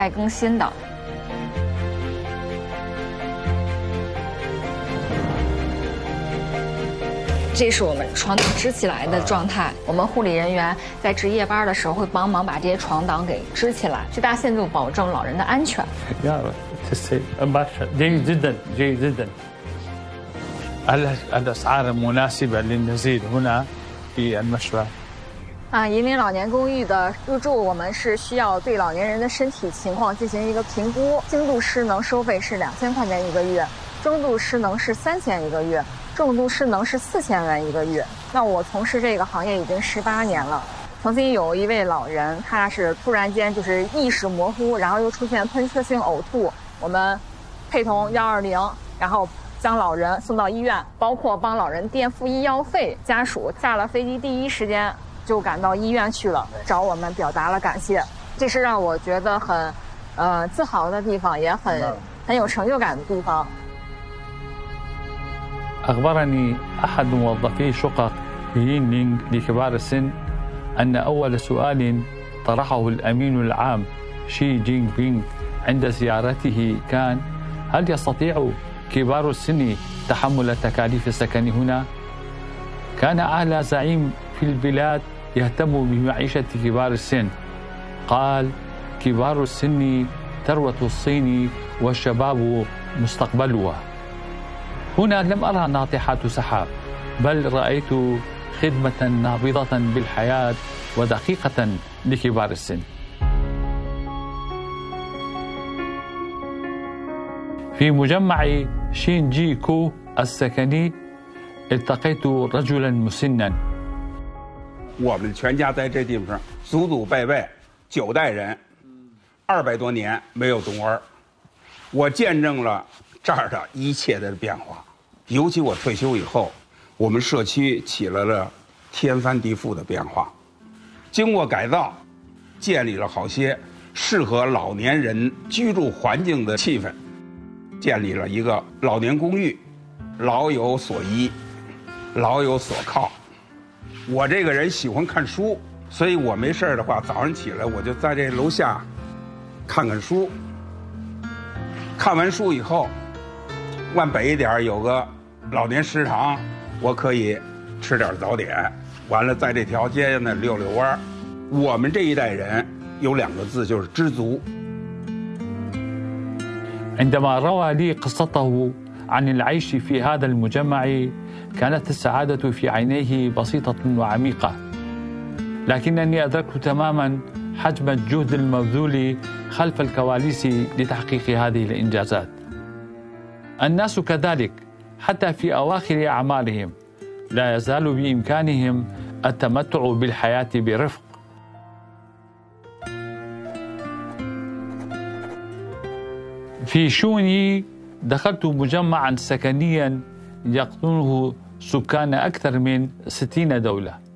在更新的。这是我们床挡支起来的状态。我们护理人员在值夜班的时候会帮忙把这些床挡给支起来，最大限度保证老人的安全。 جيد جدا جيد جدا. الأسعار مناسبة للنزيل هنا في المشفى. 银岭老年公寓的入住，我们是需要对老年人的身体情况进行一个评估。轻度失能收费是2000块钱一个月，中度失能是3000一个月，重度失能是4000元一个月。那我从事这个行业已经18年了。曾经有一位老人，他是突然间就是意识模糊，然后又出现喷射性呕吐，我们配同120，然后将老人送到医院，包括帮老人垫付医药费。家属下了飞机第一时间就赶到医院去了，找我们表达了感谢。这是让我觉得很自豪的地方，也很有成就感的地方。 أخبرني أحد موظفي شقق يينلينغ لكبار السن أن أول سؤال طرحه الأمين العام شي جينغ بينغ عند زيارته كان: هل يستطيع كبار السن تحمل تكاليف السكن هنا؟ كان أعلى زعيم في البلاد يهتم بمعيشة كبار السن. قال: كبار السن ثروة الصين والشباب مستقبلها. هنا لم أرى ناطحات سحاب، بل رأيت خدمة نابضة بالحياة ودقيقة لكبار السن. في مجمع شينجي كو السكني التقيت رجلا مسنا. 我们全家在这地方祖祖辈辈9代人，200多年没有动儿，我见证了这儿的一切的变化。尤其我退休以后，我们社区起了天翻地覆的变化。经过改造，建立了好些适合老年人居住环境的气氛，建立了一个老年公寓，老有所依，老有所靠。我这个人喜欢看书，所以我没事的话，早上起来我就在这楼下看看书。看完书以后，往北一点有个老年食堂，我可以吃点早点。完了，在这条街上呢溜溜弯。我们这一代人有2个字，就是知足。 عندما روى لي قصته عن العيش في هذا المجمع كانت السعادة في عينيه بسيطة وعميقة، لكنني أدركت تماما حجم الجهد المبذول خلف الكواليس لتحقيق هذه الإنجازات. الناس كذلك حتى في أواخر أعمارهم لا يزال بإمكانهم التمتع بالحياة برفق. في شوني دخلت مجمعا سكنيا يقطنه سكان أكثر من 60 دولة.